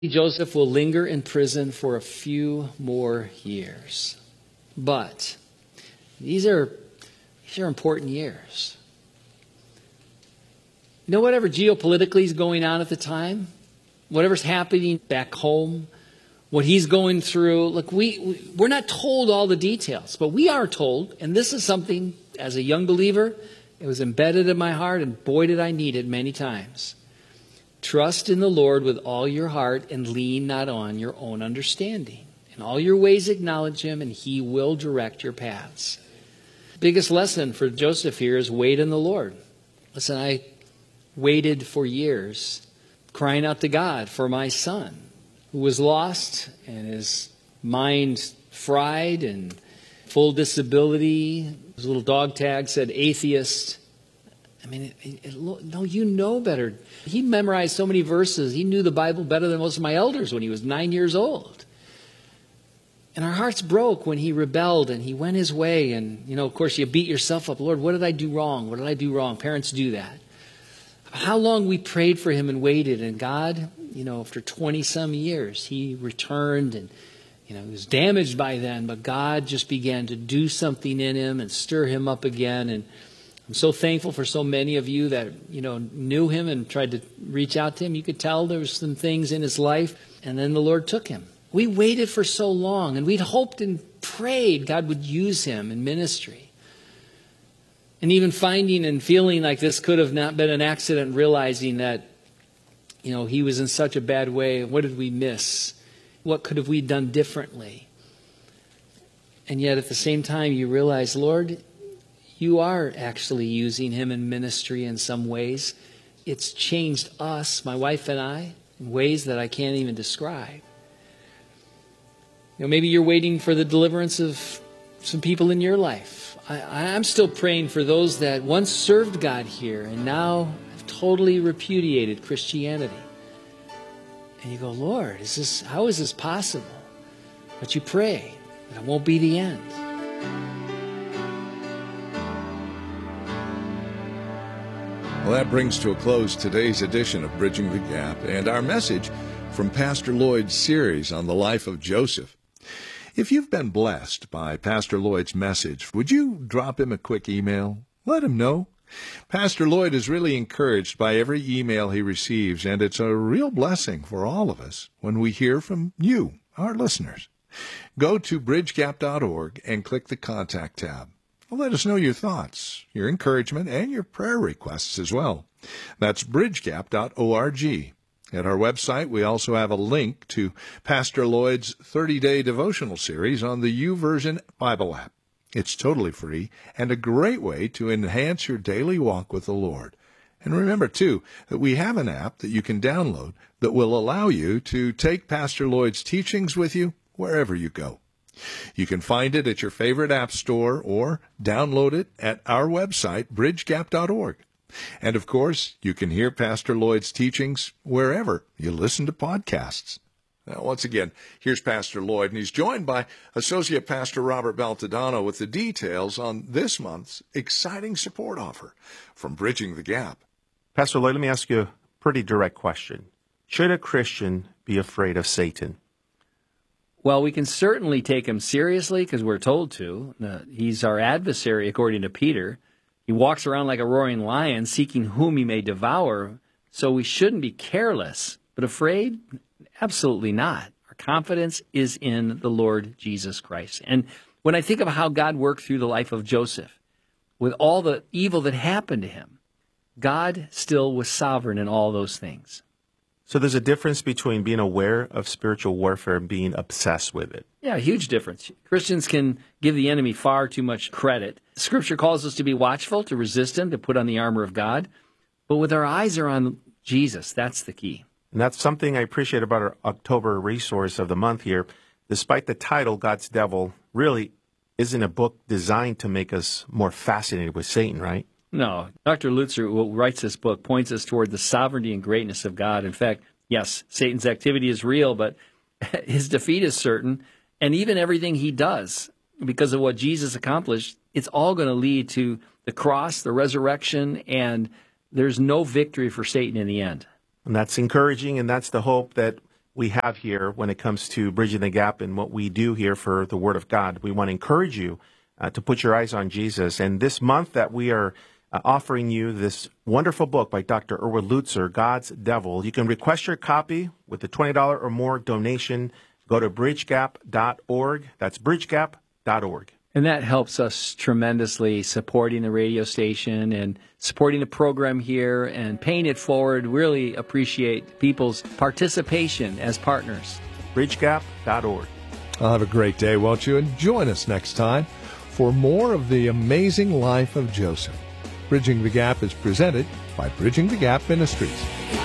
Joseph will linger in prison for a few more years. But these are important years. You know, whatever geopolitically is going on at the time, whatever's happening back home, what he's going through, look, we're not told all the details, but we are told, and this is something, as a young believer, it was embedded in my heart, and boy, did I need it many times. Trust in the Lord with all your heart and lean not on your own understanding. In all your ways acknowledge him, and he will direct your paths. Biggest lesson for Joseph here is wait in the Lord. Listen, I waited for years, crying out to God for my son, who was lost and his mind fried and full disability. His little dog tag said atheist. I mean, no, you know better. He memorized so many verses. He knew the Bible better than most of my elders when he was 9 years old. And our hearts broke when he rebelled and he went his way. And, you know, of course, you beat yourself up. Lord, what did I do wrong? What did I do wrong? Parents do that. How long we prayed for him and waited. And God, you know, after 20-some years, he returned and, you know, he was damaged by then. But God just began to do something in him and stir him up again. And I'm so thankful for so many of you that, you know, knew him and tried to reach out to him. You could tell there was some things in his life, and then the Lord took him. We waited for so long, and we'd hoped and prayed God would use him in ministry. And even finding and feeling like this could have not been an accident, realizing that, you know, he was in such a bad way. What did we miss? What could have we done differently? And yet at the same time, you realize, Lord, you are actually using him in ministry in some ways. It's changed us, my wife and I, in ways that I can't even describe. You know, maybe you're waiting for the deliverance of some people in your life. I'm still praying for those that once served God here and now have totally repudiated Christianity. And you go, Lord, how is this possible? But you pray that it won't be the end. Well, that brings to a close today's edition of Bridging the Gap and our message from Pastor Lloyd's series on the life of Joseph. If you've been blessed by Pastor Lloyd's message, would you drop him a quick email? Let him know. Pastor Lloyd is really encouraged by every email he receives, and it's a real blessing for all of us when we hear from you, our listeners. Go to bridgegap.org and click the Contact tab. Let us know your thoughts, your encouragement, and your prayer requests as well. That's bridgegap.org. At our website, we also have a link to Pastor Lloyd's 30-day devotional series on the YouVersion Bible app. It's totally free and a great way to enhance your daily walk with the Lord. And remember, too, that we have an app that you can download that will allow you to take Pastor Lloyd's teachings with you wherever you go. You can find it at your favorite app store or download it at our website, bridgegap.org. And, of course, you can hear Pastor Lloyd's teachings wherever you listen to podcasts. Now, once again, here's Pastor Lloyd, and he's joined by Associate Pastor Robert Baltodano with the details on this month's exciting support offer from Bridging the Gap. Pastor Lloyd, let me ask you a pretty direct question. Should a Christian be afraid of Satan? Well, we can certainly take him seriously because we're told to. He's our adversary, according to Peter. He walks around like a roaring lion, seeking whom he may devour. So we shouldn't be careless, but afraid? Absolutely not. Our confidence is in the Lord Jesus Christ. And when I think of how God worked through the life of Joseph, with all the evil that happened to him, God still was sovereign in all those things. So there's a difference between being aware of spiritual warfare and being obsessed with it. Yeah, a huge difference. Christians can give the enemy far too much credit. Scripture calls us to be watchful, to resist him, to put on the armor of God. But with our eyes are on Jesus, that's the key. And that's something I appreciate about our October resource of the month here. Despite the title, God's Devil really isn't a book designed to make us more fascinated with Satan, right? No. Dr. Lutzer, who writes this book, points us toward the sovereignty and greatness of God. In fact, yes, Satan's activity is real, but his defeat is certain. And even everything he does, because of what Jesus accomplished, it's all going to lead to the cross, the resurrection, and there's no victory for Satan in the end. And that's encouraging, and that's the hope that we have here when it comes to Bridging the Gap and what we do here for the Word of God. We want to encourage you to put your eyes on Jesus. And this month that we are offering you this wonderful book by Dr. Erwin Lutzer, God's Devil. You can request your copy with a $20 or more donation. Go to bridgegap.org. That's bridgegap.org. And that helps us tremendously, supporting the radio station and supporting the program here and paying it forward. Really appreciate people's participation as partners. bridgegap.org. Have a great day, won't you? And join us next time for more of the amazing life of Joseph. Bridging the Gap is presented by Bridging the Gap Ministries.